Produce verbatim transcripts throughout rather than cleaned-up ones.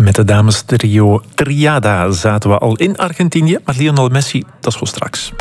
Met de dames trio Triada zaten we al in Argentinië, maar Lionel Messi, dat is voor straks.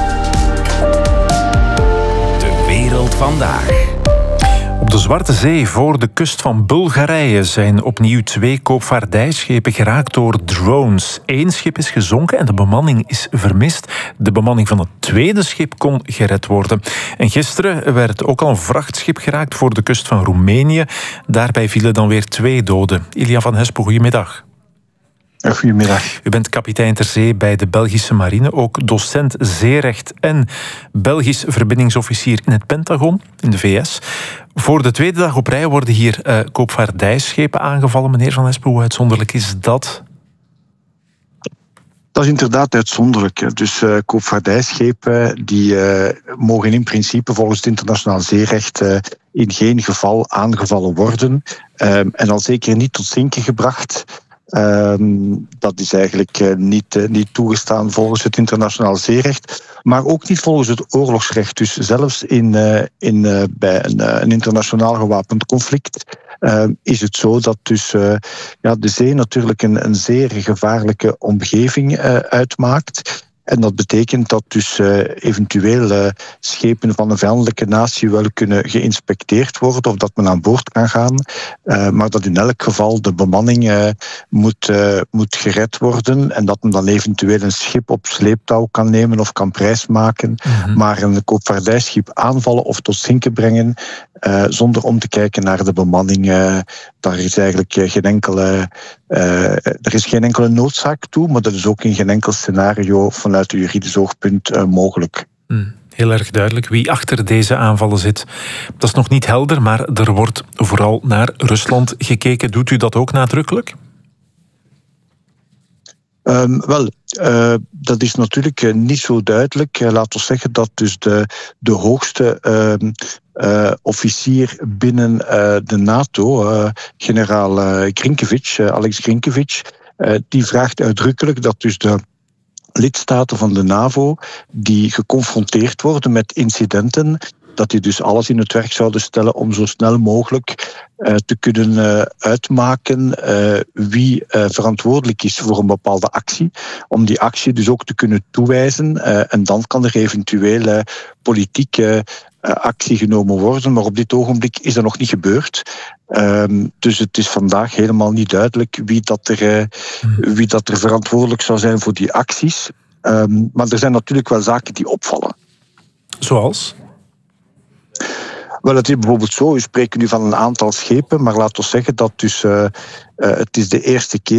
De wereld vandaag. Op de Zwarte Zee voor de kust van Bulgarije zijn opnieuw twee koopvaardijschepen geraakt door drones. Eén schip is gezonken en de bemanning is vermist. De bemanning van het tweede schip kon gered worden. En gisteren werd ook al een vrachtschip geraakt voor de kust van Roemenië. Daarbij vielen dan weer twee doden. Ilja van Hespen, goedemiddag. Goedemiddag. U bent kapitein ter zee bij de Belgische marine, ook docent zeerecht en Belgisch verbindingsofficier in het Pentagon in de V S. Voor de tweede dag op rij worden hier uh, koopvaardijschepen aangevallen. Meneer Van Hespen, hoe uitzonderlijk is dat? Dat is inderdaad uitzonderlijk. Dus uh, koopvaardijschepen die uh, mogen in principe volgens het internationaal zeerecht uh, in geen geval aangevallen worden. Uh, en al zeker niet tot zinken gebracht. Um, dat is eigenlijk uh, niet, uh, niet toegestaan volgens het internationaal zeerecht, maar ook niet volgens het oorlogsrecht. Dus zelfs in, uh, in, uh, bij een, uh, een internationaal gewapend conflict uh, is het zo dat dus, uh, ja, de zee natuurlijk een, een zeer gevaarlijke omgeving uh, uitmaakt. En dat betekent dat dus uh, eventueel uh, schepen van een vijandelijke natie wel kunnen geïnspecteerd worden of dat men aan boord kan gaan. Uh, maar dat in elk geval de bemanning uh, moet, uh, moet gered worden en dat men dan eventueel een schip op sleeptouw kan nemen of kan prijsmaken. Mm-hmm. Maar een koopvaardijschip aanvallen of tot zinken brengen uh, zonder om te kijken naar de bemanning, uh, daar is eigenlijk geen enkele, uh, er is geen enkele noodzaak toe, maar dat is ook in geen enkel scenario vanuit het juridisch oogpunt uh, mogelijk. Hmm, heel erg duidelijk wie achter deze aanvallen zit. Dat is nog niet helder, maar er wordt vooral naar Rusland gekeken. Doet u dat ook nadrukkelijk? Um, wel, uh, dat is natuurlijk uh, niet zo duidelijk. Uh, laten we zeggen dat dus de, de hoogste uh, uh, officier binnen uh, de NATO, uh, generaal uh, Grinkevic, uh, Alex Grinkevic, uh, die vraagt uitdrukkelijk dat dus de lidstaten van de NAVO die geconfronteerd worden met incidenten, dat die dus alles in het werk zouden stellen om zo snel mogelijk uh, te kunnen uh, uitmaken uh, wie uh, verantwoordelijk is voor een bepaalde actie. Om die actie dus ook te kunnen toewijzen. Uh, en dan kan er eventueel uh, politieke uh, actie genomen worden. Maar op dit ogenblik is dat nog niet gebeurd. Um, dus het is vandaag helemaal niet duidelijk wie dat er, uh, wie dat er verantwoordelijk zou zijn voor die acties. Um, maar er zijn natuurlijk wel zaken die opvallen. Zoals? Wel, het is bijvoorbeeld zo, we spreken nu van een aantal schepen, maar laten we zeggen dat dus, uh, uh, het is de eerste keer